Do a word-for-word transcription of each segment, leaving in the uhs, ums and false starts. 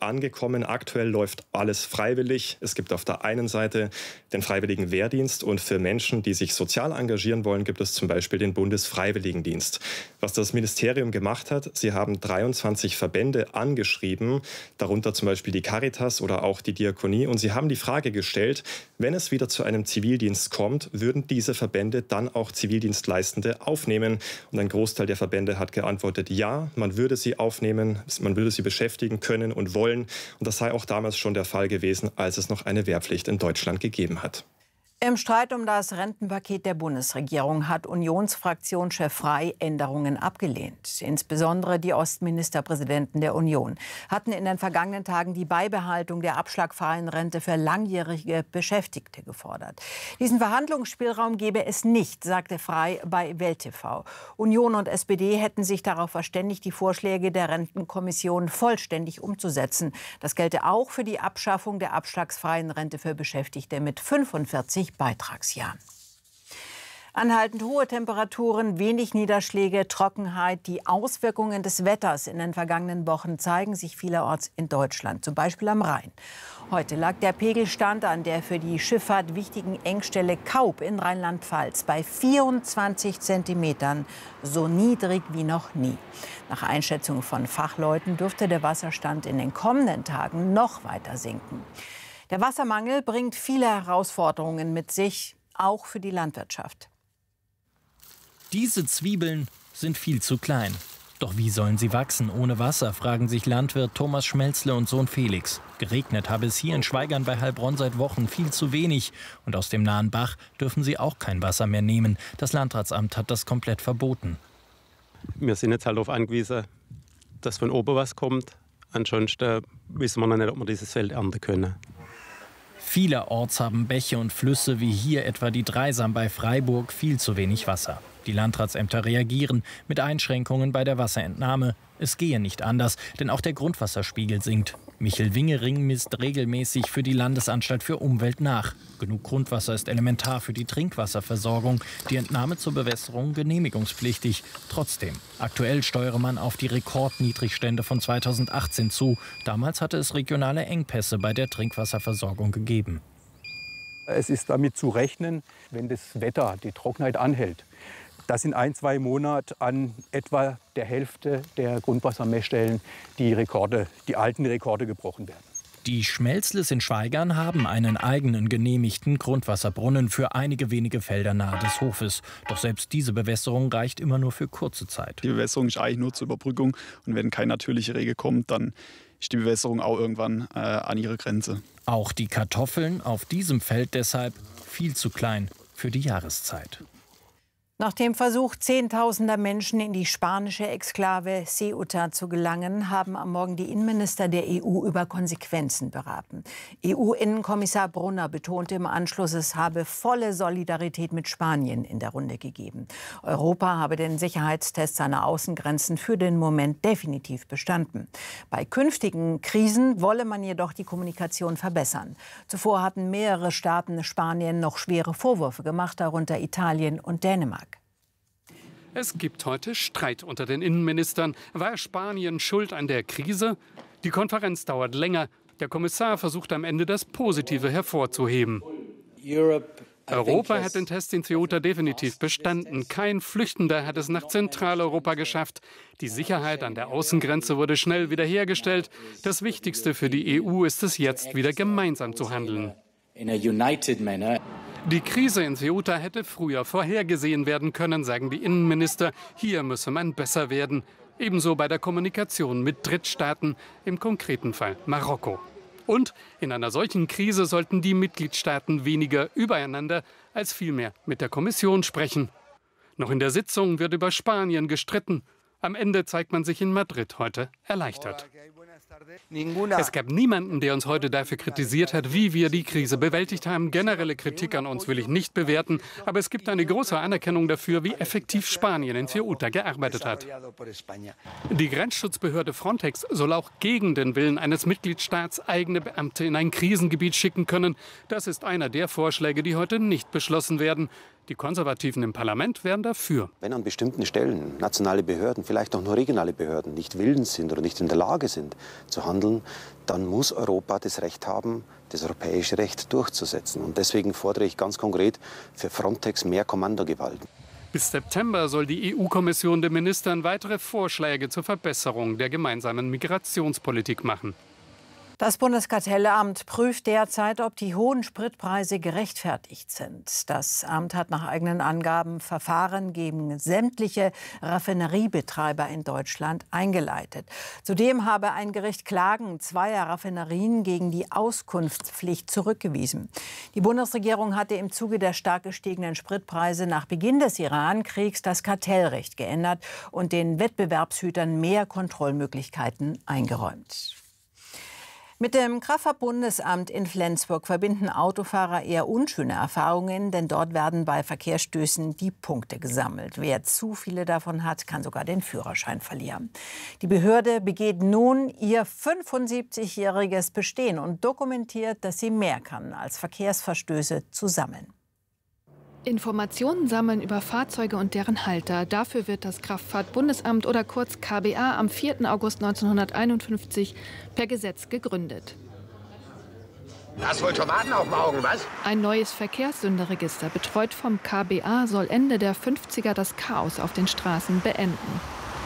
angekommen. Aktuell läuft alles freiwillig. Es gibt auf der einen Seite den freiwilligen Wehrdienst und für Menschen, die sich sozial engagieren wollen, gibt es zum Beispiel den Bundesfreiwilligendienst. Was das Ministerium gemacht hat, sie haben dreiundzwanzig Verbände angeschrieben, darunter zum Beispiel die Caritas oder auch die Diakonie. Und sie haben die Frage gestellt, wenn es wieder zu einem Zivildienst kommt, würden diese Verbände dann auch Zivildienstleistende aufnehmen? Und ein Großteil der Verbände hat geantwortet, ja, man würde sie aufnehmen, man würde sie beschäftigen können und wollen. Und das sei auch damals schon der Fall gewesen, als es noch eine Wehrpflicht in Deutschland gegeben hat. Im Streit um das Rentenpaket der Bundesregierung hat Unionsfraktionschef Frey Änderungen abgelehnt. Insbesondere die Ostministerpräsidenten der Union hatten in den vergangenen Tagen die Beibehaltung der abschlagfreien Rente für langjährige Beschäftigte gefordert. Diesen Verhandlungsspielraum gebe es nicht, sagte Frey bei Welt T V. Union und S P D hätten sich darauf verständigt, die Vorschläge der Rentenkommission vollständig umzusetzen. Das gelte auch für die Abschaffung der abschlagsfreien Rente für Beschäftigte mit fünfundvierzig Beitragsjahren. Anhaltend hohe Temperaturen, wenig Niederschläge, Trockenheit. Die Auswirkungen des Wetters in den vergangenen Wochen zeigen sich vielerorts in Deutschland, zum Beispiel am Rhein. Heute lag der Pegelstand an der für die Schifffahrt wichtigen Engstelle Kaub in Rheinland-Pfalz bei vierundzwanzig Zentimetern, so niedrig wie noch nie. Nach Einschätzung von Fachleuten dürfte der Wasserstand in den kommenden Tagen noch weiter sinken. Der Wassermangel bringt viele Herausforderungen mit sich, auch für die Landwirtschaft. Diese Zwiebeln sind viel zu klein. Doch wie sollen sie wachsen ohne Wasser, fragen sich Landwirt Thomas Schmelzle und Sohn Felix. Geregnet habe es hier in Schweigern bei Heilbronn seit Wochen viel zu wenig. Und aus dem nahen Bach dürfen sie auch kein Wasser mehr nehmen. Das Landratsamt hat das komplett verboten. Wir sind jetzt halt darauf angewiesen, dass von oben was kommt. Ansonsten wissen wir noch nicht, ob wir dieses Feld ernten können. Vielerorts haben Bäche und Flüsse wie hier etwa die Dreisam bei Freiburg viel zu wenig Wasser. Die Landratsämter reagieren mit Einschränkungen bei der Wasserentnahme. Es gehe nicht anders, denn auch der Grundwasserspiegel sinkt. Michel Wingering misst regelmäßig für die Landesanstalt für Umwelt nach. Genug Grundwasser ist elementar für die Trinkwasserversorgung. Die Entnahme zur Bewässerung genehmigungspflichtig. Trotzdem, aktuell steuere man auf die Rekordniedrigstände von zweitausendachtzehn zu. Damals hatte es regionale Engpässe bei der Trinkwasserversorgung gegeben. Es ist damit zu rechnen, wenn das Wetter, die Trockenheit anhält, dass in ein, zwei Monaten an etwa der Hälfte der Grundwassermessstellen die Rekorde, die alten Rekorde gebrochen werden. Die Schmelzles in Schweigern haben einen eigenen genehmigten Grundwasserbrunnen für einige wenige Felder nahe des Hofes. Doch selbst diese Bewässerung reicht immer nur für kurze Zeit. Die Bewässerung ist eigentlich nur zur Überbrückung. Und wenn kein natürlicher Regen kommt, dann ist die Bewässerung auch irgendwann äh, an ihre Grenze. Auch die Kartoffeln auf diesem Feld deshalb viel zu klein für die Jahreszeit. Nach dem Versuch zehntausender Menschen in die spanische Exklave Ceuta zu gelangen, haben am Morgen die Innenminister der E U über Konsequenzen beraten. E U-Innenkommissar Brunner betonte im Anschluss, es habe volle Solidarität mit Spanien in der Runde gegeben. Europa habe den Sicherheitstest seiner Außengrenzen für den Moment definitiv bestanden. Bei künftigen Krisen wolle man jedoch die Kommunikation verbessern. Zuvor hatten mehrere Staaten Spanien noch schwere Vorwürfe gemacht, darunter Italien und Dänemark. Es gibt heute Streit unter den Innenministern. War Spanien schuld an der Krise? Die Konferenz dauert länger. Der Kommissar versucht am Ende das Positive hervorzuheben. Europa hat den Test in Ceuta definitiv bestanden. Kein Flüchtender hat es nach Zentraleuropa geschafft. Die Sicherheit an der Außengrenze wurde schnell wiederhergestellt. Das Wichtigste für die E U ist es jetzt, wieder gemeinsam zu handeln. Die Krise in Ceuta hätte früher vorhergesehen werden können, sagen die Innenminister. Hier müsse man besser werden. Ebenso bei der Kommunikation mit Drittstaaten, im konkreten Fall Marokko. Und in einer solchen Krise sollten die Mitgliedstaaten weniger übereinander als vielmehr mit der Kommission sprechen. Noch in der Sitzung wird über Spanien gestritten. Am Ende zeigt man sich in Madrid heute erleichtert. Es gab niemanden, der uns heute dafür kritisiert hat, wie wir die Krise bewältigt haben. Generelle Kritik an uns will ich nicht bewerten, aber es gibt eine große Anerkennung dafür, wie effektiv Spanien in Ceuta gearbeitet hat. Die Grenzschutzbehörde Frontex soll auch gegen den Willen eines Mitgliedstaats eigene Beamte in ein Krisengebiet schicken können. Das ist einer der Vorschläge, die heute nicht beschlossen werden. Die Konservativen im Parlament wären dafür. Wenn an bestimmten Stellen nationale Behörden, vielleicht auch nur regionale Behörden, nicht willens sind oder nicht in der Lage sind zu handeln, dann muss Europa das Recht haben, das europäische Recht durchzusetzen. Und deswegen fordere ich ganz konkret für Frontex mehr Kommandogewalt. Bis September soll die E U-Kommission den Ministern weitere Vorschläge zur Verbesserung der gemeinsamen Migrationspolitik machen. Das Bundeskartellamt prüft derzeit, ob die hohen Spritpreise gerechtfertigt sind. Das Amt hat nach eigenen Angaben Verfahren gegen sämtliche Raffineriebetreiber in Deutschland eingeleitet. Zudem habe ein Gericht Klagen zweier Raffinerien gegen die Auskunftspflicht zurückgewiesen. Die Bundesregierung hatte im Zuge der stark gestiegenen Spritpreise nach Beginn des Iran-Kriegs das Kartellrecht geändert und den Wettbewerbshütern mehr Kontrollmöglichkeiten eingeräumt. Mit dem Kraftfahrt-Bundesamt in Flensburg verbinden Autofahrer eher unschöne Erfahrungen, denn dort werden bei Verkehrsstößen die Punkte gesammelt. Wer zu viele davon hat, kann sogar den Führerschein verlieren. Die Behörde begeht nun ihr fünfundsiebzigjähriges Bestehen und dokumentiert, dass sie mehr kann, als Verkehrsverstöße zu sammeln. Informationen sammeln über Fahrzeuge und deren Halter. Dafür wird das Kraftfahrt-Bundesamt oder kurz K B A am vierten August neunzehnhunderteinundfünfzig per Gesetz gegründet. Hast wohl Tomaten auf dem Augen, was? Ein neues Verkehrssünderregister, betreut vom K B A, soll Ende der fünfziger das Chaos auf den Straßen beenden.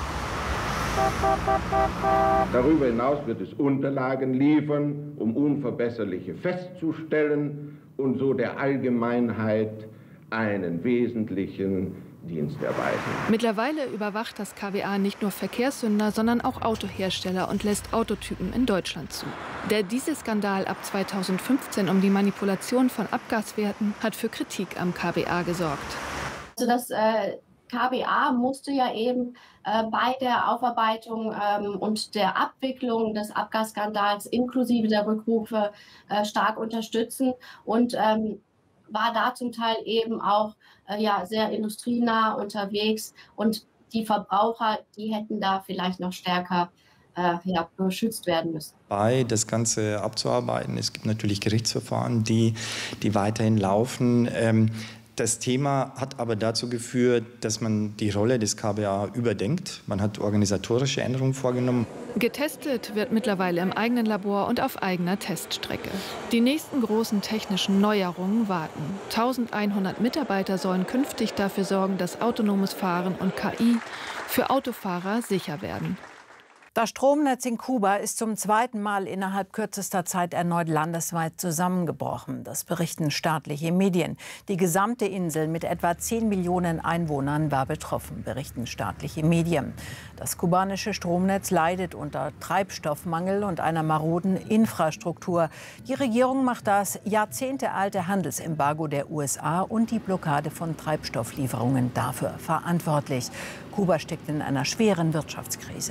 Darüber hinaus wird es Unterlagen liefern, um Unverbesserliche festzustellen und so der Allgemeinheit einen wesentlichen Dienst erweisen. Mittlerweile überwacht das K B A nicht nur Verkehrssünder, sondern auch Autohersteller und lässt Autotypen in Deutschland zu. Der Dieselskandal ab zweitausendfünfzehn um die Manipulation von Abgaswerten hat für Kritik am K B A gesorgt. Also das äh, K B A musste ja eben äh, bei der Aufarbeitung ähm, und der Abwicklung des Abgasskandals inklusive der Rückrufe äh, stark unterstützen und ähm, war da zum Teil eben auch äh, ja, sehr industrienah unterwegs. Und die Verbraucher, die hätten da vielleicht noch stärker äh, ja, beschützt werden müssen. Bei das Ganze abzuarbeiten. Es gibt natürlich Gerichtsverfahren, die, die weiterhin laufen. Ähm, Das Thema hat aber dazu geführt, dass man die Rolle des K B A überdenkt. Man hat organisatorische Änderungen vorgenommen. Getestet wird mittlerweile im eigenen Labor und auf eigener Teststrecke. Die nächsten großen technischen Neuerungen warten. eintausendeinhundert Mitarbeiter sollen künftig dafür sorgen, dass autonomes Fahren und K I für Autofahrer sicher werden. Das Stromnetz in Kuba ist zum zweiten Mal innerhalb kürzester Zeit erneut landesweit zusammengebrochen. Das berichten staatliche Medien. Die gesamte Insel mit etwa zehn Millionen Einwohnern war betroffen, berichten staatliche Medien. Das kubanische Stromnetz leidet unter Treibstoffmangel und einer maroden Infrastruktur. Die Regierung macht das jahrzehntealte Handelsembargo der U S A und die Blockade von Treibstofflieferungen dafür verantwortlich. Kuba steckt in einer schweren Wirtschaftskrise.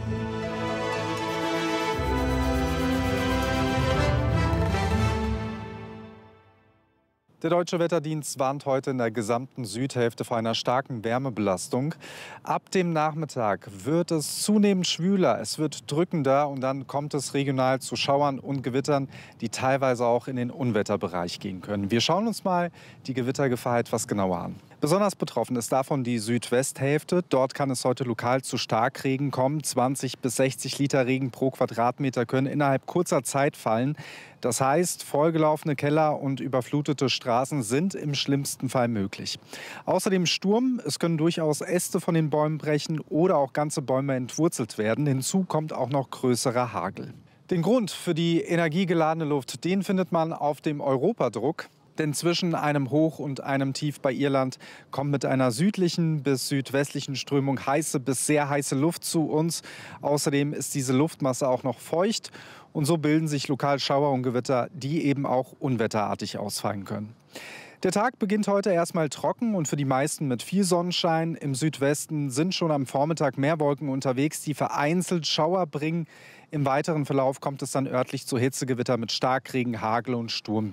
Der Deutsche Wetterdienst warnt heute in der gesamten Südhälfte vor einer starken Wärmebelastung. Ab dem Nachmittag wird es zunehmend schwüler, es wird drückender und dann kommt es regional zu Schauern und Gewittern, die teilweise auch in den Unwetterbereich gehen können. Wir schauen uns mal die Gewittergefahr etwas genauer an. Besonders betroffen ist davon die Südwesthälfte. Dort kann es heute lokal zu Starkregen kommen. zwanzig bis sechzig Liter Regen pro Quadratmeter können innerhalb kurzer Zeit fallen. Das heißt, vollgelaufene Keller und überflutete Straßen sind im schlimmsten Fall möglich. Außerdem Sturm. Es können durchaus Äste von den Bäumen brechen oder auch ganze Bäume entwurzelt werden. Hinzu kommt auch noch größerer Hagel. Den Grund für die energiegeladene Luft, den findet man auf dem Europadruck. Denn zwischen einem Hoch und einem Tief bei Irland kommt mit einer südlichen bis südwestlichen Strömung heiße bis sehr heiße Luft zu uns. Außerdem ist diese Luftmasse auch noch feucht. Und so bilden sich lokal Schauer und Gewitter, die eben auch unwetterartig ausfallen können. Der Tag beginnt heute erstmal trocken und für die meisten mit viel Sonnenschein. Im Südwesten sind schon am Vormittag mehr Wolken unterwegs, die vereinzelt Schauer bringen. Im weiteren Verlauf kommt es dann örtlich zu Hitzegewitter mit Starkregen, Hagel und Sturmböen.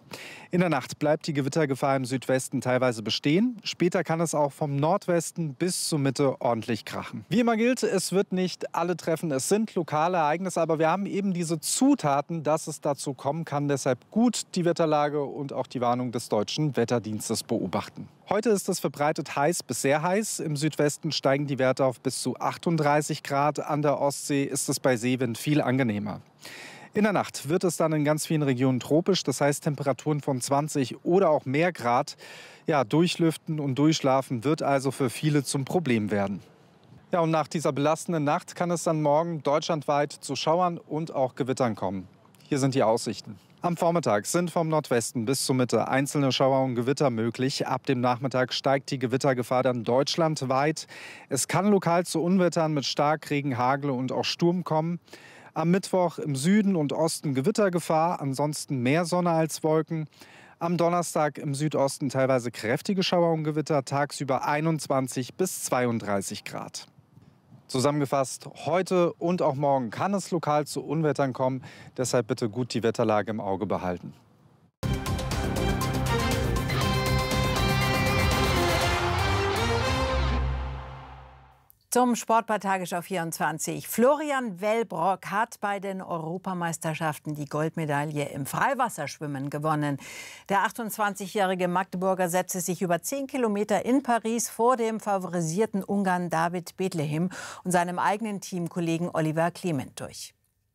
In der Nacht bleibt die Gewittergefahr im Südwesten teilweise bestehen. Später kann es auch vom Nordwesten bis zur Mitte ordentlich krachen. Wie immer gilt, es wird nicht alle treffen. Es sind lokale Ereignisse, aber wir haben eben diese Zutaten, dass es dazu kommen kann. Deshalb gut die Wetterlage und auch die Warnung des Deutschen Wetterdienstes beobachten. Heute ist es verbreitet heiß bis sehr heiß. Im Südwesten steigen die Werte auf bis zu achtunddreißig Grad. An der Ostsee ist es bei Seewind viel angenehmer. In der Nacht wird es dann in ganz vielen Regionen tropisch, das heißt Temperaturen von zwanzig oder auch mehr Grad. Ja, durchlüften und durchschlafen wird also für viele zum Problem werden. Ja, und nach dieser belastenden Nacht kann es dann morgen deutschlandweit zu Schauern und auch Gewittern kommen. Hier sind die Aussichten. Am Vormittag sind vom Nordwesten bis zur Mitte einzelne Schauer und Gewitter möglich. Ab dem Nachmittag steigt die Gewittergefahr dann deutschlandweit. Es kann lokal zu Unwettern mit Starkregen, Hagel und auch Sturm kommen. Am Mittwoch im Süden und Osten Gewittergefahr, ansonsten mehr Sonne als Wolken. Am Donnerstag im Südosten teilweise kräftige Schauer und Gewitter, tagsüber einundzwanzig bis zweiunddreißig Grad. Zusammengefasst, heute und auch morgen kann es lokal zu Unwettern kommen. Deshalb bitte gut die Wetterlage im Auge behalten. Zum Sport bei Tagesschau vierundzwanzig. Florian Wellbrock hat bei den Europameisterschaften die Goldmedaille im Freiwasserschwimmen gewonnen. Der achtundzwanzigjährige Magdeburger setzte sich über zehn Kilometer in Paris vor dem favorisierten Ungarn David Bethlehem und seinem eigenen Teamkollegen Oliver Clement durch.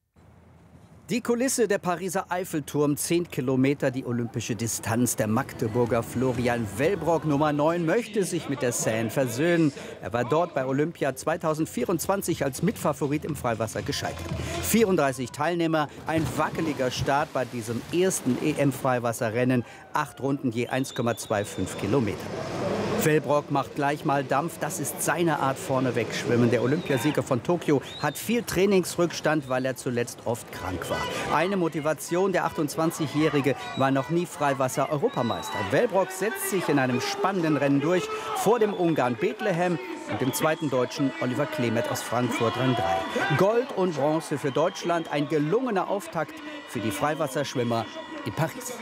Die Kulisse der Pariser Eiffelturm, zehn Kilometer die olympische Distanz. Der Magdeburger Florian Wellbrock, Nummer neun, möchte sich mit der Seine versöhnen. Er war dort bei Olympia zweitausendvierundzwanzig als Mitfavorit im Freiwasser gescheitert. vierunddreißig Teilnehmer, ein wackeliger Start bei diesem ersten E M-Freiwasserrennen. Acht Runden je eins Komma fünfundzwanzig Kilometer. Wellbrock macht gleich mal Dampf. Das ist seine Art vorneweg schwimmen. Der Olympiasieger von Tokio hat viel Trainingsrückstand, weil er zuletzt oft krank war. Eine Motivation, der achtundzwanzigjährige war noch nie Freiwasser-Europameister. Wellbrock setzt sich in einem spannenden Rennen durch vor dem Ungarn Bethlehem und dem zweiten Deutschen Oliver Clement aus Frankfurt Rang drei. Gold und Bronze für Deutschland, ein gelungener Auftakt für die Freiwasserschwimmer in Paris.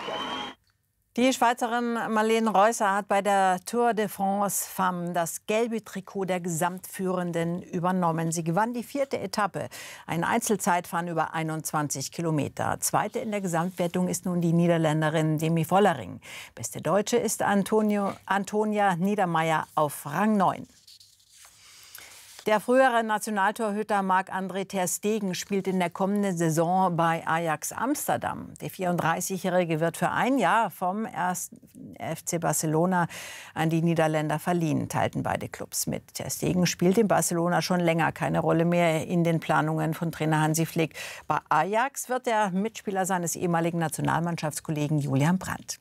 Die Schweizerin Marlene Reusser hat bei der Tour de France Femmes das gelbe Trikot der Gesamtführenden übernommen. Sie gewann die vierte Etappe, ein Einzelzeitfahren über einundzwanzig Kilometer. Zweite in der Gesamtwertung ist nun die Niederländerin Demi Vollering. Beste Deutsche ist Antonio, Antonia Niedermeyer auf Rang neun. Der frühere Nationaltorhüter Marc-André ter Stegen spielt in der kommenden Saison bei Ajax Amsterdam. Der vierunddreißigjährige wird für ein Jahr vom ersten F C Barcelona an die Niederländer verliehen, teilten beide Clubs mit. Ter Stegen spielt in Barcelona schon länger keine Rolle mehr in den Planungen von Trainer Hansi Flick. Bei Ajax wird er Mitspieler seines ehemaligen Nationalmannschaftskollegen Julian Brandt.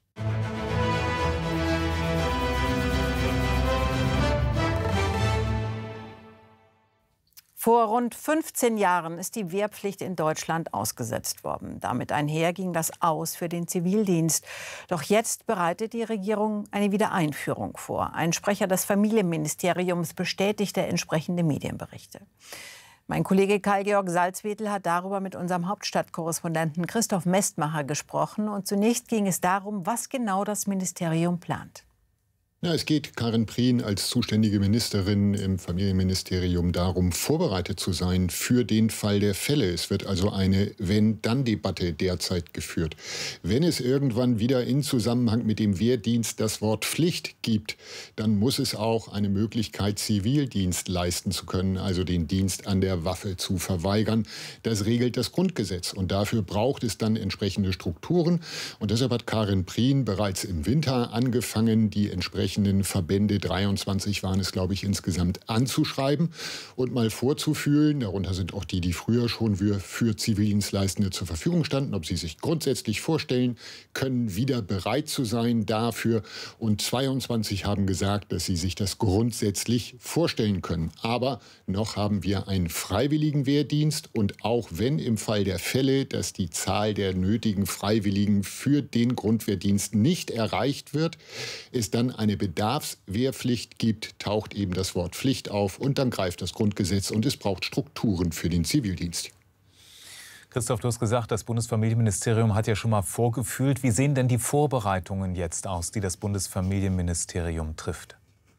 Vor rund fünfzehn Jahren ist die Wehrpflicht in Deutschland ausgesetzt worden. Damit einher ging das Aus für den Zivildienst. Doch jetzt bereitet die Regierung eine Wiedereinführung vor. Ein Sprecher des Familienministeriums bestätigte entsprechende Medienberichte. Mein Kollege Karl-Georg Salzwedel hat darüber mit unserem Hauptstadtkorrespondenten Christoph Mestmacher gesprochen. Und zunächst ging es darum, was genau das Ministerium plant. Ja, es geht Karin Prien als zuständige Ministerin im Familienministerium darum, vorbereitet zu sein für den Fall der Fälle. Es wird also eine Wenn-Dann-Debatte derzeit geführt. Wenn es irgendwann wieder in Zusammenhang mit dem Wehrdienst das Wort Pflicht gibt, dann muss es auch eine Möglichkeit, Zivildienst leisten zu können, also den Dienst an der Waffe zu verweigern. Das regelt das Grundgesetz und dafür braucht es dann entsprechende Strukturen. Und deshalb hat Karin Prien bereits im Winter angefangen, die entsprechenden Verbände, dreiundzwanzig waren es, glaube ich, insgesamt, anzuschreiben und mal vorzufühlen. Darunter sind auch die, die früher schon für, für Zivildienstleistende zur Verfügung standen, ob sie sich grundsätzlich vorstellen können, wieder bereit zu sein dafür. Und zweiundzwanzig haben gesagt, dass sie sich das grundsätzlich vorstellen können. Aber noch haben wir einen freiwilligen Wehrdienst. Und auch wenn im Fall der Fälle, dass die Zahl der nötigen Freiwilligen für den Grundwehrdienst nicht erreicht wird, ist dann eine Bedarfswehrpflicht gibt, taucht eben das Wort Pflicht auf und dann greift das Grundgesetz und es braucht Strukturen für den Zivildienst. Christoph, du hast gesagt, das Bundesfamilienministerium hat ja schon mal vorgefühlt. Wie sehen denn die Vorbereitungen jetzt aus, die das Bundesfamilienministerium trifft?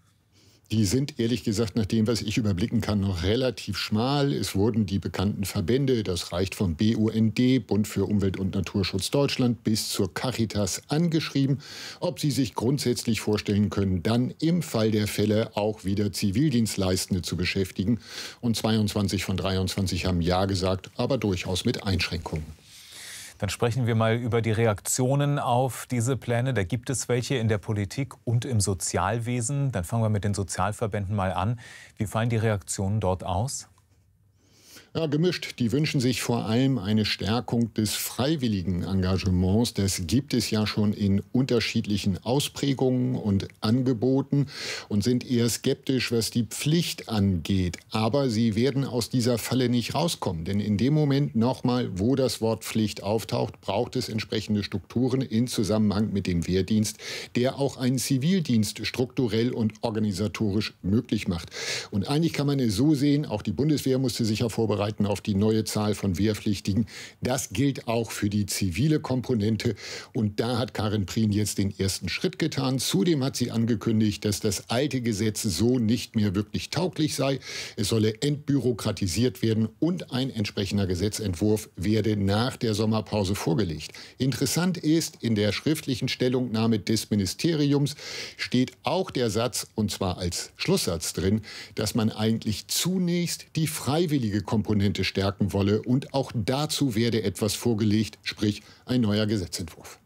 Die sind ehrlich gesagt, nach dem, was ich überblicken kann, noch relativ schmal. Es wurden die bekannten Verbände, das reicht vom B U N D, Bund für Umwelt und Naturschutz Deutschland, bis zur Caritas angeschrieben, ob sie sich grundsätzlich vorstellen können, dann im Fall der Fälle auch wieder Zivildienstleistende zu beschäftigen. Und zweiundzwanzig von dreiundzwanzig haben Ja gesagt, aber durchaus mit Einschränkungen. Dann sprechen wir mal über die Reaktionen auf diese Pläne. Da gibt es welche in der Politik und im Sozialwesen. Dann fangen wir mit den Sozialverbänden mal an. Wie fallen die Reaktionen dort aus? Ja, gemischt. Die wünschen sich vor allem eine Stärkung des freiwilligen Engagements. Das gibt es ja schon in unterschiedlichen Ausprägungen und Angeboten und sind eher skeptisch, was die Pflicht angeht. Aber sie werden aus dieser Falle nicht rauskommen. Denn in dem Moment nochmal, wo das Wort Pflicht auftaucht, braucht es entsprechende Strukturen in Zusammenhang mit dem Wehrdienst, der auch einen Zivildienst strukturell und organisatorisch möglich macht. Und eigentlich kann man es so sehen, auch die Bundeswehr musste sich ja vorbereiten auf die neue Zahl von Wehrpflichtigen. Das gilt auch für die zivile Komponente. Und da hat Karin Prien jetzt den ersten Schritt getan. Zudem hat sie angekündigt, dass das alte Gesetz so nicht mehr wirklich tauglich sei. Es solle entbürokratisiert werden und ein entsprechender Gesetzentwurf werde nach der Sommerpause vorgelegt. Interessant ist, in der schriftlichen Stellungnahme des Ministeriums steht auch der Satz, und zwar als Schlusssatz drin, dass man eigentlich zunächst die freiwillige Komponente stärken wolle. Und auch dazu werde etwas vorgelegt, sprich ein neuer Gesetzentwurf.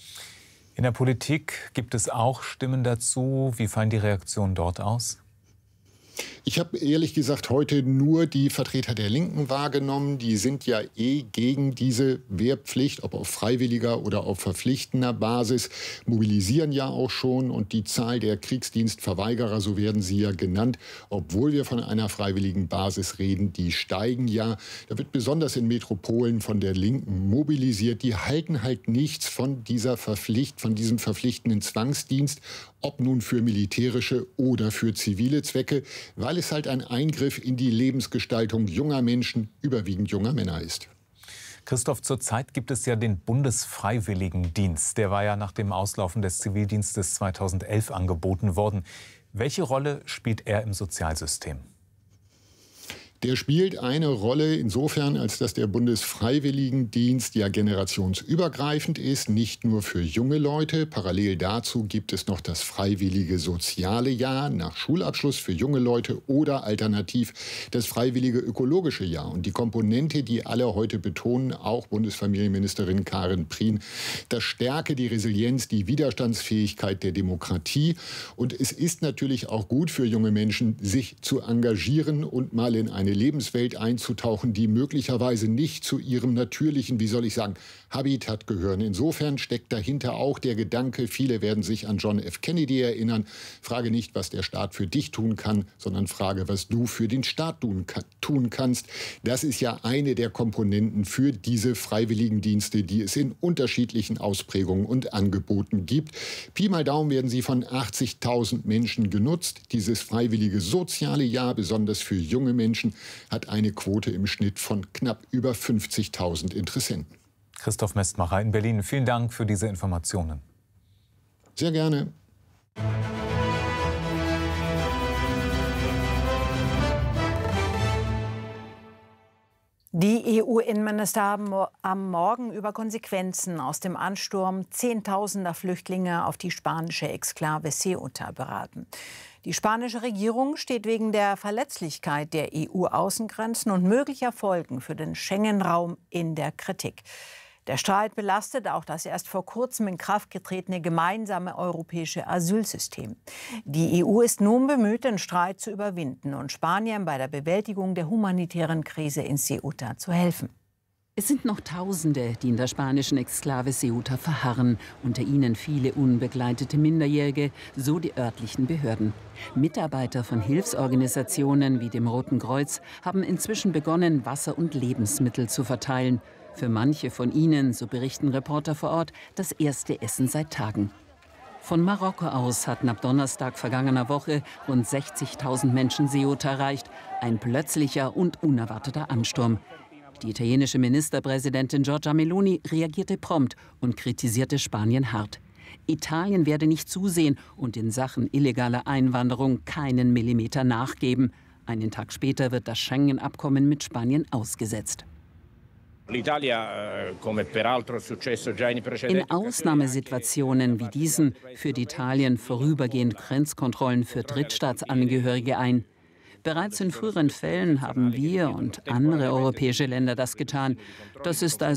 In der Politik gibt es auch Stimmen dazu. Wie fallen die Reaktionen dort aus? Ich habe ehrlich gesagt heute nur die Vertreter der Linken wahrgenommen. Die sind ja eh gegen diese Wehrpflicht, ob auf freiwilliger oder auf verpflichtender Basis, mobilisieren ja auch schon. Und die Zahl der Kriegsdienstverweigerer, so werden sie ja genannt, obwohl wir von einer freiwilligen Basis reden, die steigen ja. Da wird besonders in Metropolen von der Linken mobilisiert. Die halten halt nichts von dieser Verpflicht, von diesem verpflichtenden Zwangsdienst, ob nun für militärische oder für zivile Zwecke, weil es halt ein Eingriff in die Lebensgestaltung junger Menschen, überwiegend junger Männer ist. Christoph, zurzeit gibt es ja den Bundesfreiwilligendienst. Der war ja nach dem Auslaufen des Zivildienstes zweitausendelf angeboten worden. Welche Rolle spielt er im Sozialsystem? Der spielt eine Rolle insofern, als dass der Bundesfreiwilligendienst ja generationsübergreifend ist, nicht nur für junge Leute. Parallel dazu gibt es noch das freiwillige soziale Jahr nach Schulabschluss für junge Leute oder alternativ das freiwillige ökologische Jahr. Und die Komponente, die alle heute betonen, auch Bundesfamilienministerin Karin Prien, das stärke die Resilienz, die Widerstandsfähigkeit der Demokratie. Und es ist natürlich auch gut für junge Menschen, sich zu engagieren und mal in eine Lebenswelt einzutauchen, die möglicherweise nicht zu ihrem natürlichen, wie soll ich sagen, Habitat gehören. Insofern steckt dahinter auch der Gedanke, viele werden sich an John F. Kennedy erinnern, frage nicht, was der Staat für dich tun kann, sondern frage, was du für den Staat tun, tun kannst. Das ist ja eine der Komponenten für diese Freiwilligendienste, die es in unterschiedlichen Ausprägungen und Angeboten gibt. Pi mal Daumen werden sie von achtzigtausend Menschen genutzt. Dieses freiwillige soziale Jahr, besonders für junge Menschen, hat eine Quote im Schnitt von knapp über fünfzigtausend Interessenten. Christoph Mestmacher in Berlin, vielen Dank für diese Informationen. Sehr gerne. Die E U-Innenminister haben am Morgen über Konsequenzen aus dem Ansturm Zehntausender Flüchtlinge auf die spanische Exklave Ceuta beraten. Die spanische Regierung steht wegen der Verletzlichkeit der E U-Außengrenzen und möglicher Folgen für den Schengen-Raum in der Kritik. Der Streit belastet auch das erst vor kurzem in Kraft getretene gemeinsame europäische Asylsystem. Die E U ist nun bemüht, den Streit zu überwinden und Spanien bei der Bewältigung der humanitären Krise in Ceuta zu helfen. Es sind noch Tausende, die in der spanischen Exklave Ceuta verharren. Unter ihnen viele unbegleitete Minderjährige, so die örtlichen Behörden. Mitarbeiter von Hilfsorganisationen wie dem Roten Kreuz haben inzwischen begonnen, Wasser und Lebensmittel zu verteilen. Für manche von ihnen, so berichten Reporter vor Ort, das erste Essen seit Tagen. Von Marokko aus hatten ab Donnerstag vergangener Woche rund sechzigtausend Menschen Ceuta erreicht. Ein plötzlicher und unerwarteter Ansturm. Die italienische Ministerpräsidentin Giorgia Meloni reagierte prompt und kritisierte Spanien hart. Italien werde nicht zusehen und in Sachen illegaler Einwanderung keinen Millimeter nachgeben. Einen Tag später wird das Schengen-Abkommen mit Spanien ausgesetzt. In Ausnahmesituationen wie diesen führt Italien vorübergehend Grenzkontrollen für Drittstaatsangehörige ein. Bereits in früheren Fällen haben wir und andere europäische Länder das getan. Das ist also